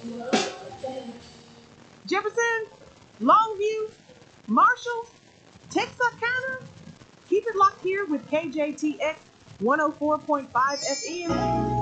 Jefferson, Longview, Marshall, Texarkana. Keep it locked here with KJTX 104.5 FM.